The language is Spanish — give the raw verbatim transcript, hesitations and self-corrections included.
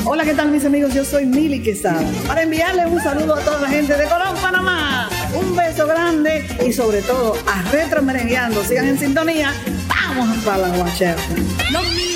Hola, ¿qué tal mis amigos? Yo soy Mili Quesada. Para enviarles un saludo a toda la gente de Colón, Panamá. Un beso grande y sobre todo a Retro Merengueando. Sigan en sintonía. Vamos para la guachera.